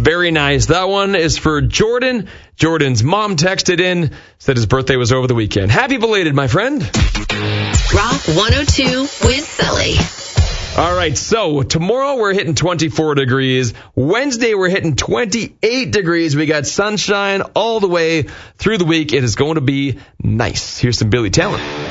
Very nice. That one is for Jordan. Jordan's mom texted in, said his birthday was over the weekend. Happy belated, my friend. Rock 102 with Sully. All right, so tomorrow we're hitting 24 degrees. Wednesday we're hitting 28 degrees. We got sunshine all the way through the week. It is going to be nice. Here's some Billy Talent.